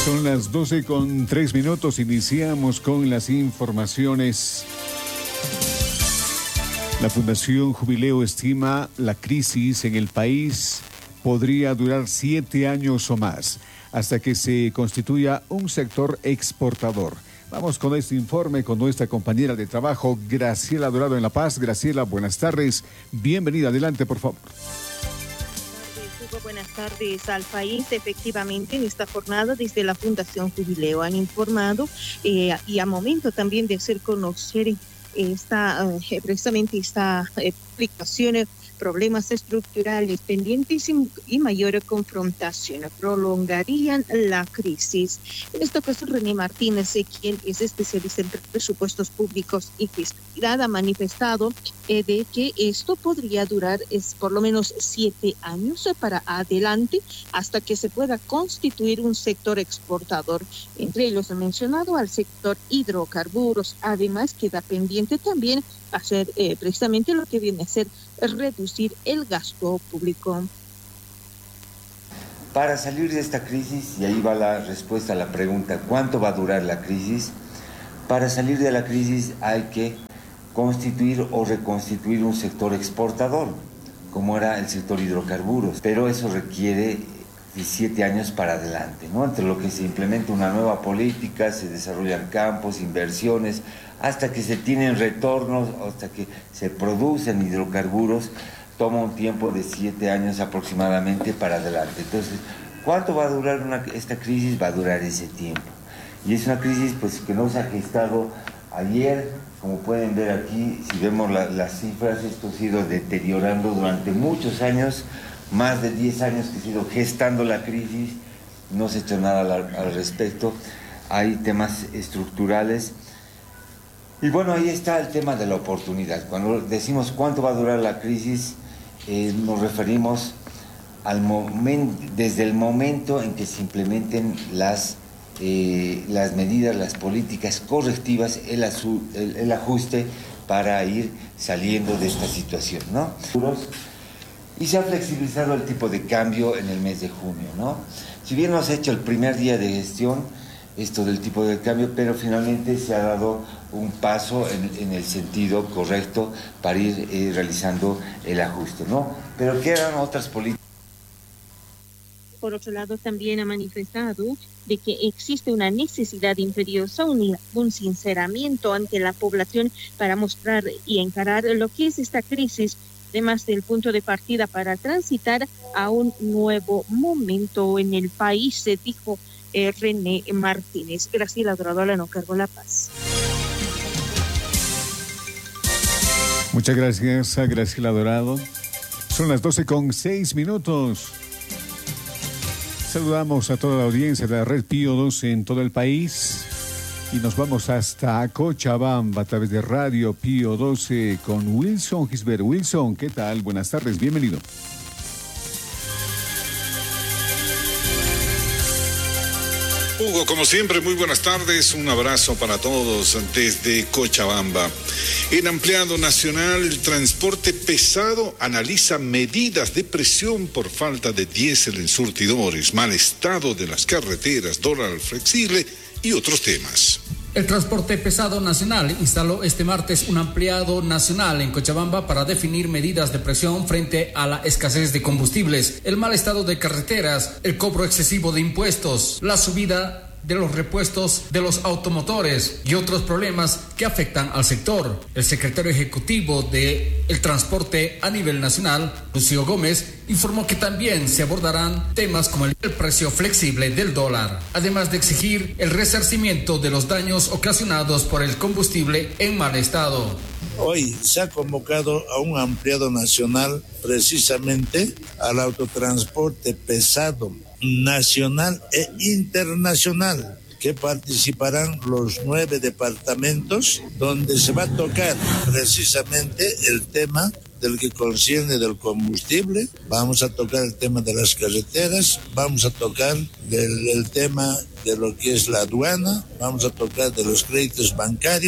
Son las 12:03. Iniciamos con las informaciones. La Fundación Jubileo estima la crisis en el país podría durar 7 años o más, hasta que se constituya un sector exportador. Vamos con este informe con nuestra compañera de trabajo, Graciela Dorado en La Paz. Graciela, buenas tardes. Bienvenida, adelante, por favor. Buenas tardes al país. Efectivamente, en esta jornada desde la Fundación Jubileo han informado y a momento también de hacer conocer precisamente esta explicación, problemas estructurales pendientes y mayor confrontación prolongarían la crisis. En este caso, René Martínez, quien es especialista en presupuestos públicos y fiscalidad, ha manifestado de que esto podría durar por lo menos 7 años para adelante, hasta que se pueda constituir un sector exportador. Entre ellos ha mencionado al sector hidrocarburos. Además, queda pendiente también hacer precisamente lo que viene a ser reducir el gasto público. Para salir de esta crisis, y ahí va la respuesta a la pregunta, ¿cuánto va a durar la crisis? Para salir de la crisis hay que constituir o reconstituir un sector exportador, como era el sector hidrocarburos, pero eso requiere 17 años para adelante, ¿no? Entre lo que se implementa una nueva política, se desarrollan campos, inversiones, hasta que se tienen retornos, hasta que se producen hidrocarburos, toma un tiempo de 7 años aproximadamente para adelante. Entonces, ¿cuánto va a durar esta crisis? Va a durar ese tiempo. Y es una crisis pues que no se ha gestado ayer, como pueden ver aquí, si vemos las cifras, esto ha sido deteriorando durante muchos años, más de 10 años que se ha ido gestando la crisis, no se ha hecho nada al respecto, hay temas estructurales. Y bueno, ahí está el tema de la oportunidad. Cuando decimos cuánto va a durar la crisis, nos referimos desde el momento en que se implementen las medidas, las políticas correctivas, el ajuste para ir saliendo de esta situación, ¿no? Y se ha flexibilizado el tipo de cambio en el mes de junio, ¿no? Si bien no se ha hecho el primer día de gestión, esto del tipo de cambio, pero finalmente se ha dado un paso en el sentido correcto para ir realizando el ajuste, ¿no? Pero quedan otras políticas. Por otro lado, también ha manifestado de que existe una necesidad imperiosa, un sinceramiento ante la población para mostrar y encarar lo que es esta crisis, además del punto de partida para transitar a un nuevo momento en el país, se dijo René Martínez. Graciela Dorado, no cargo La Paz. Muchas gracias a Graciela Dorado. Son las 12:06. Saludamos a toda la audiencia de la red Pío 12 en todo el país. Y nos vamos hasta Cochabamba a través de Radio Pío 12 con Wilson Gisbert. Wilson, ¿qué tal? Buenas tardes, bienvenido. Hugo, como siempre, muy buenas tardes. Un abrazo para todos desde Cochabamba. En ampliado nacional, el transporte pesado analiza medidas de presión por falta de diésel en surtidores, mal estado de las carreteras, dólar flexible y otros temas. El transporte pesado nacional instaló este martes un ampliado nacional en Cochabamba para definir medidas de presión frente a la escasez de combustibles, el mal estado de carreteras, el cobro excesivo de impuestos, la subida de los repuestos de los automotores y otros problemas que afectan al sector. El secretario ejecutivo del transporte a nivel nacional, Lucio Gómez, informó que también se abordarán temas como el precio flexible del dólar, además de exigir el resarcimiento de los daños ocasionados por el combustible en mal estado. Hoy se ha convocado a un ampliado nacional precisamente al autotransporte pesado nacional e internacional, que participarán los 9 departamentos, donde se va a tocar precisamente el tema del que concierne del combustible, vamos a tocar el tema de las carreteras, vamos a tocar el tema de lo que es la aduana, vamos a tocar de los créditos bancarios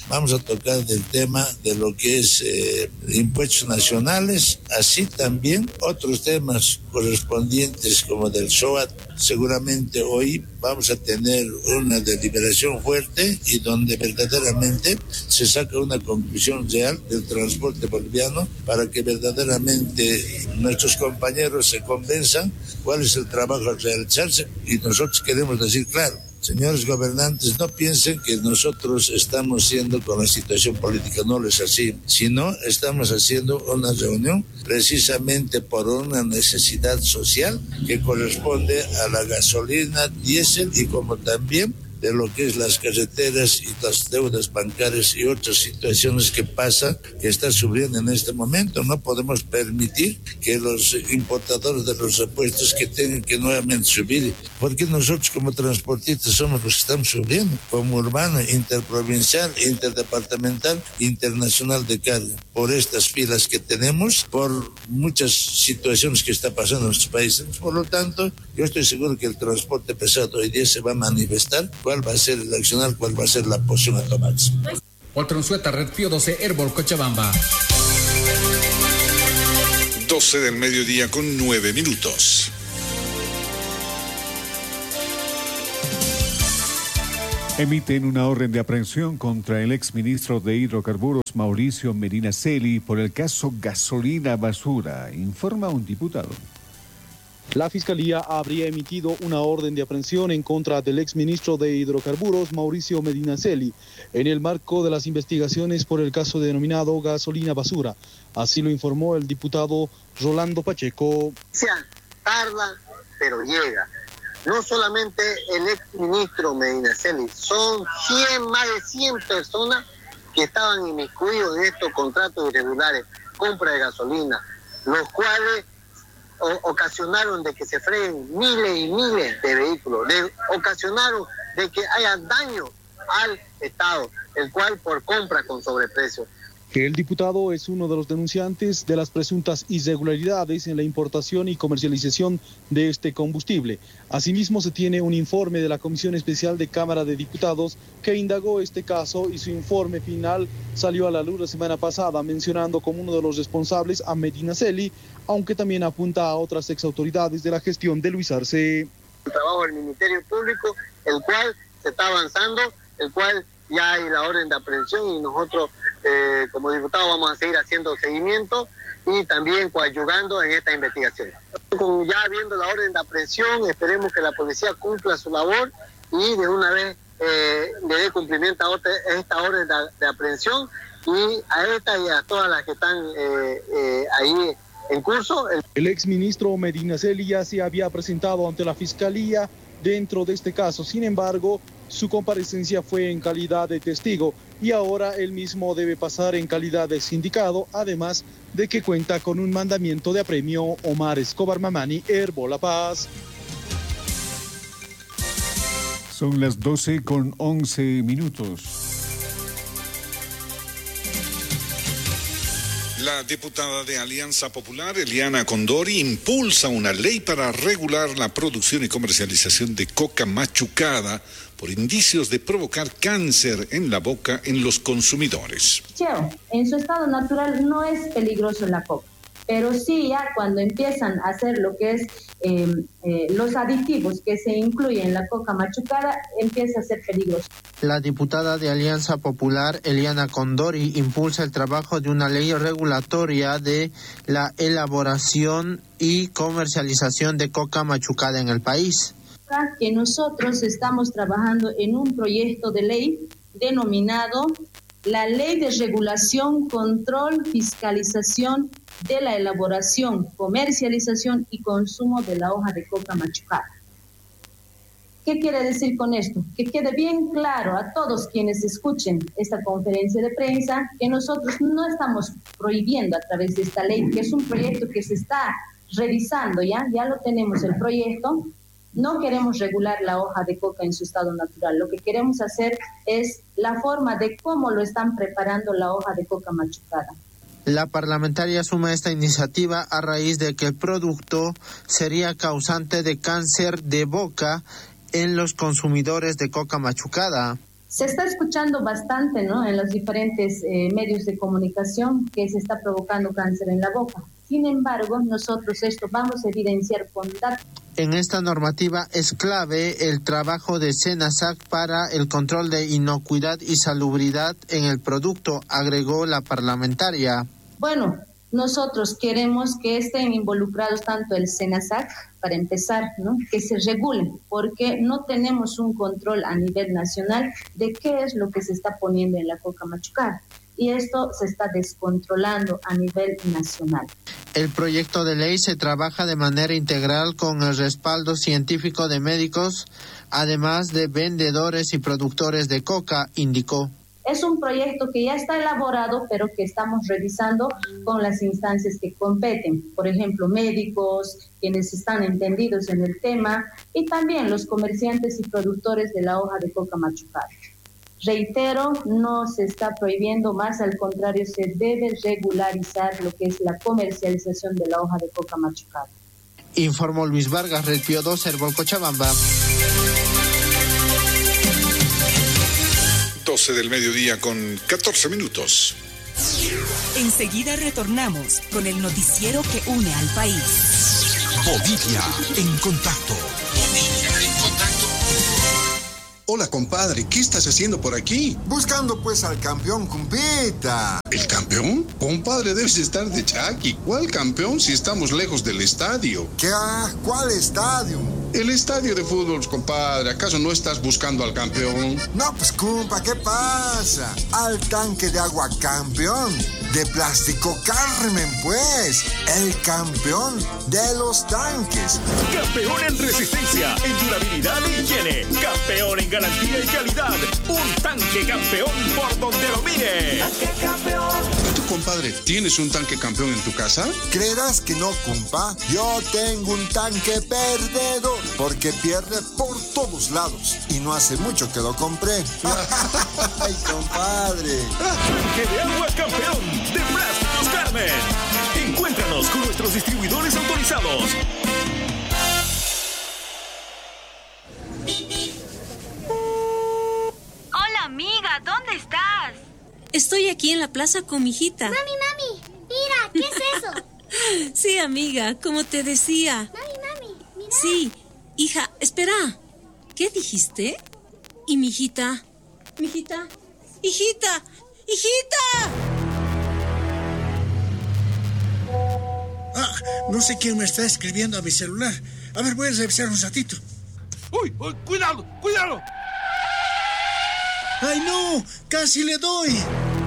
vamos a tocar del tema de lo que es impuestos nacionales, así también otros temas correspondientes como del SOAT. Seguramente hoy vamos a tener una deliberación fuerte y donde verdaderamente se saca una conclusión real del transporte boliviano para que verdaderamente nuestros compañeros se convenzan cuál es el trabajo a realizarse. Y nosotros queremos decir claro, señores gobernantes, no piensen que nosotros estamos siendo con la situación política, no es así, sino estamos haciendo una reunión precisamente por una necesidad social que corresponde a la gasolina, diésel y como también de lo que es las carreteras y las deudas bancarias y otras situaciones que están sufriendo en este momento. No podemos permitir que los importadores de los repuestos que tengan que nuevamente subir, porque nosotros como transportistas somos los que estamos subiendo, como urbano, interprovincial, interdepartamental, internacional de carga, por estas filas que tenemos, por muchas situaciones que está pasando en nuestros países. Por lo tanto, yo estoy seguro que el transporte pesado hoy día se va a manifestar. ¿Cuál va a ser el accionar? ¿Cuál va a ser la posición a tomar? Walter Unzueta, Red Pío 12, Herbol, Cochabamba. 12 del mediodía con 9 minutos. Emiten una orden de aprehensión contra el exministro de Hidrocarburos, Mauricio Medinaceli, por el caso Gasolina Basura, informa un diputado. La Fiscalía habría emitido una orden de aprehensión en contra del exministro de Hidrocarburos, Mauricio Medinaceli, en el marco de las investigaciones por el caso denominado Gasolina Basura. Así lo informó el diputado Rolando Pacheco. Tarda, pero llega. No solamente el exministro Medinaceli, son más de 100 personas que estaban inmiscuidos en estos contratos irregulares, compra de gasolina, los cuales ocasionaron de que se frenen miles y miles de vehículos, ocasionaron de que haya daño al Estado, el cual por compra con sobreprecio. El diputado es uno de los denunciantes de las presuntas irregularidades en la importación y comercialización de este combustible. Asimismo, se tiene un informe de la Comisión Especial de Cámara de Diputados que indagó este caso y su informe final salió a la luz la semana pasada, mencionando como uno de los responsables a Medinaceli, aunque también apunta a otras exautoridades de la gestión de Luis Arce. El trabajo del Ministerio Público, el cual se está avanzando, el cual ya hay la orden de aprehensión y nosotros como diputados vamos a seguir haciendo seguimiento y también coadyuvando en esta investigación. Ya viendo la orden de aprehensión, esperemos que la policía cumpla su labor y de una vez le dé cumplimiento a esta orden de aprehensión y a esta y a todas las que están ahí en curso. El exministro Medinaceli ya se había presentado ante la Fiscalía dentro de este caso. Sin embargo, su comparecencia fue en calidad de testigo y ahora él mismo debe pasar en calidad de sindicado, además de que cuenta con un mandamiento de apremio. Omar Escobar Mamani, Herbol La Paz. Son las 12:11. La diputada de Alianza Popular, Eliana Condori, impulsa una ley para regular la producción y comercialización de coca machucada por indicios de provocar cáncer en la boca en los consumidores. En su estado natural no es peligroso la coca, pero sí ya cuando empiezan a hacer lo que es los aditivos que se incluyen en la coca machucada, empieza a ser peligroso. La diputada de Alianza Popular, Eliana Condori, impulsa el trabajo de una ley regulatoria de la elaboración y comercialización de coca machucada en el país. Que nosotros estamos trabajando en un proyecto de ley denominado la Ley de Regulación, Control, Fiscalización de la elaboración, comercialización y consumo de la hoja de coca machucada. ¿Qué quiere decir con esto? Que quede bien claro a todos quienes escuchen esta conferencia de prensa que nosotros no estamos prohibiendo a través de esta ley, que es un proyecto que se está revisando, ya lo tenemos el proyecto. No queremos regular la hoja de coca en su estado natural. Lo que queremos hacer es la forma de cómo lo están preparando la hoja de coca machucada. La parlamentaria suma esta iniciativa a raíz de que el producto sería causante de cáncer de boca en los consumidores de coca machucada. Se está escuchando bastante, ¿no?, en los diferentes medios de comunicación que se está provocando cáncer en la boca. Sin embargo, nosotros esto vamos a evidenciar con datos. En esta normativa es clave el trabajo de SENASAC para el control de inocuidad y salubridad en el producto, agregó la parlamentaria. Bueno, nosotros queremos que estén involucrados tanto el SENASAC, para empezar, ¿no?, que se regulen, porque no tenemos un control a nivel nacional de qué es lo que se está poniendo en la coca machucada. Y esto se está descontrolando a nivel nacional. El proyecto de ley se trabaja de manera integral con el respaldo científico de médicos, además de vendedores y productores de coca, indicó. Es un proyecto que ya está elaborado, pero que estamos revisando con las instancias que competen. Por ejemplo, médicos, quienes están entendidos en el tema, y también los comerciantes y productores de la hoja de coca machucada. Reitero, no se está prohibiendo, más al contrario, se debe regularizar lo que es la comercialización de la hoja de coca machucada. Informó Luis Vargas, Red Pío 2, Herbol, Cochabamba. 12 del mediodía con 14 minutos. Enseguida retornamos con el noticiero que une al país. Bolivia en contacto. Hola, compadre, ¿qué estás haciendo por aquí? Buscando pues al campeón, compita. ¿El campeón? Compadre, debes estar de chaki. ¿Cuál campeón si estamos lejos del estadio? ¿Qué? ¿Cuál estadio? El estadio de fútbol, compadre. ¿Acaso no estás buscando al campeón? No, pues, compa, ¿qué pasa? Al tanque de agua campeón. De Plástico Carmen, pues. El campeón de los tanques. Campeón en resistencia, en durabilidad e higiene. Campeón en garantía y calidad. Un tanque campeón por donde lo mire. ¡Tanque campeón! ¿Tú, compadre, tienes un tanque campeón en tu casa? ¿Creerás que no, compa? Yo tengo un tanque perdedor, porque pierde por todos lados. Y no hace mucho que lo compré. ¡Ay, compadre! Tanque de agua campeón de Plásticos Carmen. Encuéntranos con nuestros distribuidores autorizados. Hola, amiga, ¿dónde estás? Estoy aquí en la plaza con mi hijita. Mami, mira, ¿qué es eso? Sí, amiga, como te decía. Mami, mira. Sí, hija, espera. ¿Qué dijiste? ¿Y mi hijita? ¿Mi hijita? ¡Hijita! ¡Hijita! No sé quién me está escribiendo a mi celular. A ver, voy a revisar un ratito. ¡Uy! ¡Cuidado! ¡Cuidado! ¡Ay, no! ¡Casi le doy!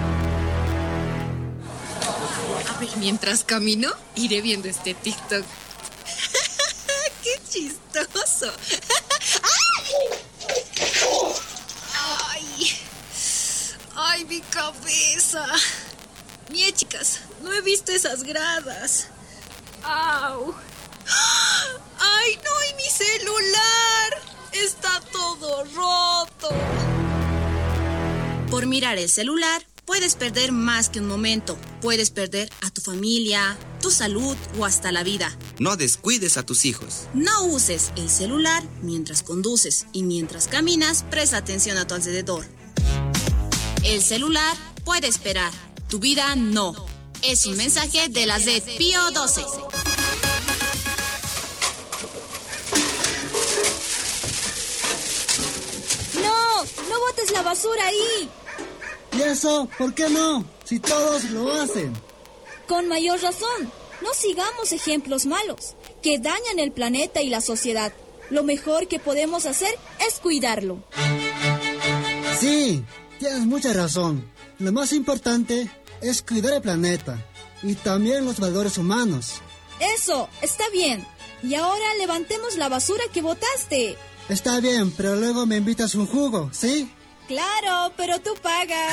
A ver, mientras camino, iré viendo este TikTok. ¡Qué chistoso! ¡Ay! ¡Ay, mi cabeza! Mie, chicas, no he visto esas gradas. ¡Au! ¡Ay, no! ¡Y mi celular! ¡Está todo roto! Por mirar el celular, puedes perder más que un momento. Puedes perder a tu familia, tu salud o hasta la vida. No descuides a tus hijos. No uses el celular mientras conduces y mientras caminas, presta atención a tu alrededor. El celular puede esperar, tu vida no. Es un mensaje de la Red Pío 12. ¡No botes la basura ahí! ¿Y eso? ¿Por qué no? Si todos lo hacen. Con mayor razón. No sigamos ejemplos malos que dañan el planeta y la sociedad. Lo mejor que podemos hacer es cuidarlo. Sí, tienes mucha razón. Lo más importante es cuidar el planeta y también los valores humanos. Eso, está bien. Y ahora levantemos la basura que botaste. Está bien, pero luego me invitas un jugo, ¿sí? Claro, pero tú pagas.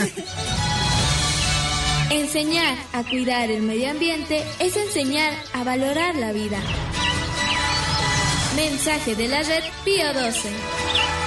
Enseñar a cuidar el medio ambiente es enseñar a valorar la vida. Mensaje de la Red Pío 12.